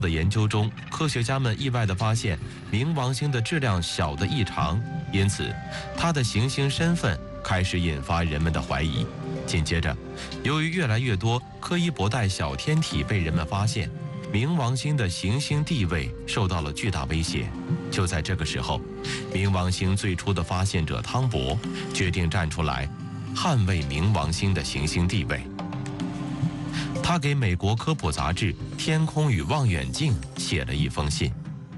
的研究中，科学家们意外地发现冥王星的质量小的异常，因此它的行星身份开始引发人们的怀疑。紧接着，由于越来越多柯伊伯带小天体被人们发现，冥王星的行星地位受到了巨大威胁。就在这个时候，冥王星最初的发现者汤博决定站出来，捍卫冥王星的行星地位。他给美国科普杂志《天空与望远镜》写了一封信。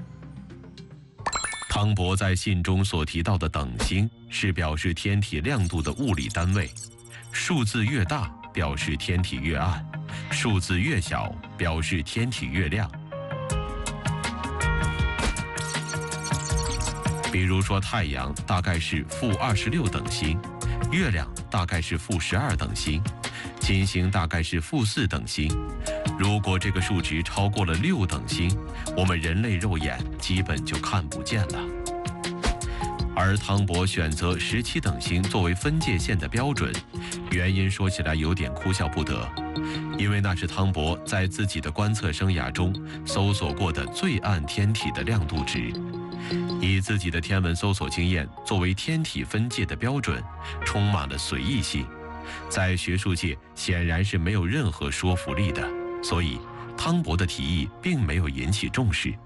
汤博在信中所提到的等星是表示天体亮度的物理单位，数字越大表示天体越暗，数字越小表示天体越亮。比如说，太阳大概是-26等星，月亮大概是-12等星，金星大概是-4等星。如果这个数值超过了6等星，我们人类肉眼基本就看不见了。而汤博选择17等星作为分界线的标准，原因说起来有点哭笑不得，因为那是汤博在自己的观测生涯中搜索过的最暗天体的亮度值。以自己的天文搜索经验作为天体分界的标准，充满了随意性，在学术界显然是没有任何说服力的，所以汤博的提议并没有引起重视。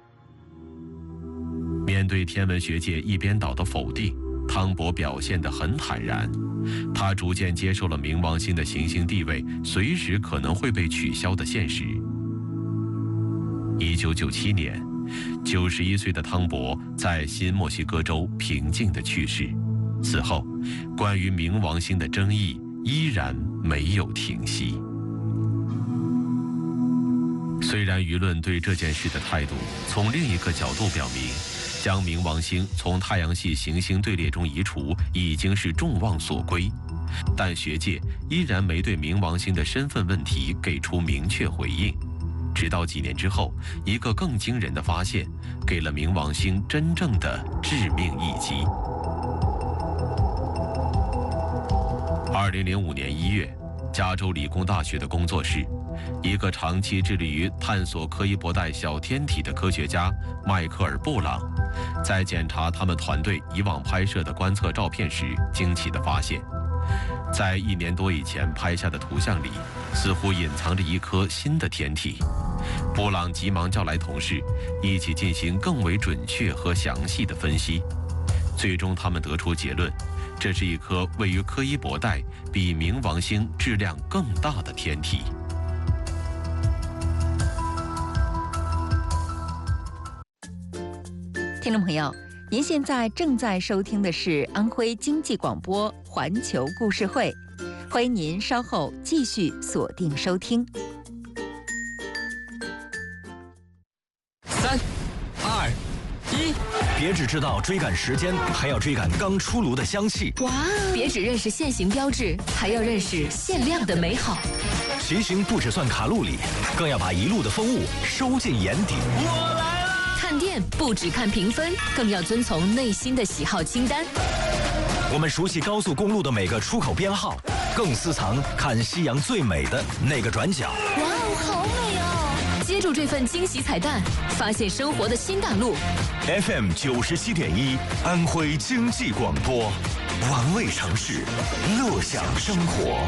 面对天文学界一边倒的否定，汤博表现得很坦然，他逐渐接受了冥王星的行星地位随时可能会被取消的现实。1997年，91岁的汤博在新墨西哥州平静地去世。此后，关于冥王星的争议依然没有停息。虽然舆论对这件事的态度从另一个角度表明，将冥王星从太阳系行星队列中移除已经是众望所归，但学界依然没对冥王星的身份问题给出明确回应。直到几年之后，一个更惊人的发现给了冥王星真正的致命一击。2005年1月，加州理工大学的工作室，一个长期致力于探索柯伊伯带小天体的科学家迈克尔·布朗，在检查他们团队以往拍摄的观测照片时，惊奇地发现，在1年多以前拍下的图像里，似乎隐藏着一颗新的天体。布朗急忙叫来同事，一起进行更为准确和详细的分析。最终，他们得出结论，这是一颗位于柯伊伯带比冥王星质量更大的天体。 听众朋友，您现在正在收听的是安徽经济广播环球故事会，欢迎您稍后继续锁定收听。 3、2、1，别只知道追赶时间，还要追赶刚出炉的香气。 哇！别只认识现行标志，还要认识限量的美好。 骑行不只算卡路里，更要把一路的风物收进眼底。我来了！ 看店不只看评分，更要遵从内心的喜好清单。 我们熟悉高速公路的每个出口编号，更私藏看夕阳最美的那个转角。 哇哦，好美哦！接住这份惊喜彩蛋，发现生活的新大陆。 FM 97.1，安徽经济广播，玩味城市，乐享生活。